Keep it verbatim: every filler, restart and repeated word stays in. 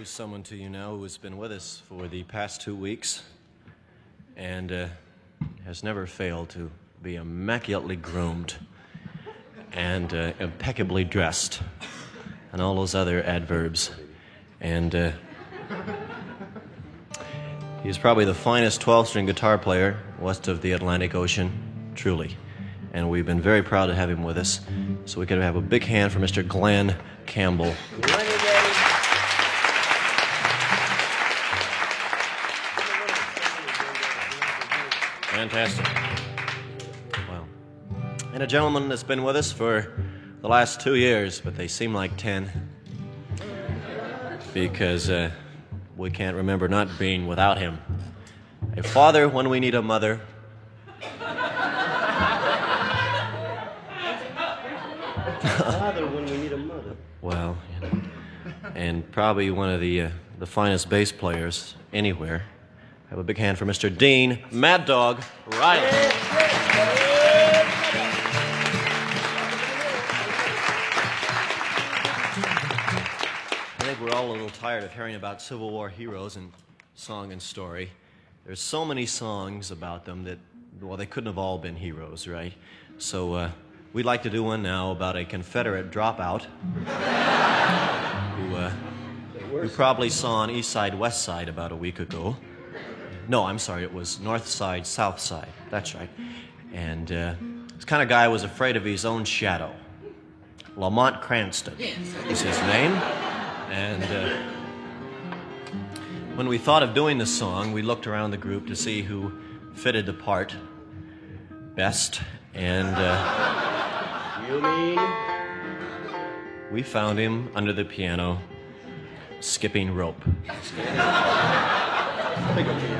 introduce someone to you now who has been with us for the past two weeks and uh, has never failed to be immaculately groomed and uh, impeccably dressed and all those other adverbs. And uh, he's probably the finest twelve-string guitar player west of the Atlantic Ocean, truly. And we've been very proud to have him with us. So we could have a big hand for Mister Glen Campbell. Fantastic. Well, and a gentleman that's been with us for the last two years, but they seem like ten, because uh, we can't remember not being without him. A father when we need a mother. Father when we need a mother. Well, you know, and probably one of the uh, the finest bass players anywhere. Have a big hand for Mister Dean Mad Dog Riley. I think we're all a little tired of hearing about Civil War heroes in song and story. There's so many songs about them that, well, they couldn't have all been heroes, right? So uh, we'd like to do one now about a Confederate dropout who, uh, who probably saw on East Side, West Side about a week ago. No, I'm sorry, it was North Side, South Side. That's right. And uh, this kind of guy was afraid of his own shadow. Lamont Cranston is his name. And uh, when we thought of doing this song, we looked around the group to see who fitted the part best. And uh, You mean? we found him under the piano, skipping rope. Pick up.